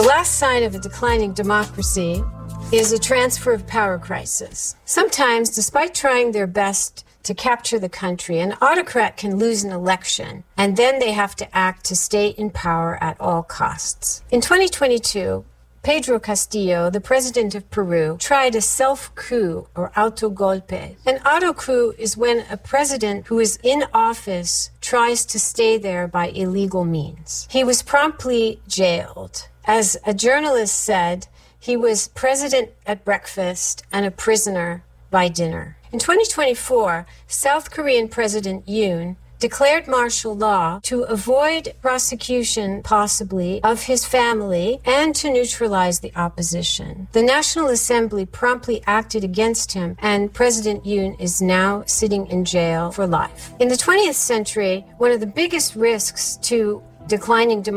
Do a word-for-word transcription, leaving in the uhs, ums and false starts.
last sign of a declining democracy is a transfer of power crisis. Sometimes, despite trying their best to capture the country, an autocrat can lose an election, and then they have to act to stay in power at all costs. In twenty twenty-two, Pedro Castillo, the president of Peru, tried a self-coup or autogolpe. An auto-coup is when a president who is in office tries to stay there by illegal means. He was promptly jailed. As a journalist said, he was president at breakfast and a prisoner by dinner. In twenty twenty-four, South Korean President Yoon declared martial law to avoid prosecution, possibly, of his family and to neutralize the opposition. The National Assembly promptly acted against him, and President Yoon is now sitting in jail for life. In the twentieth century, one of the biggest risks to declining democracy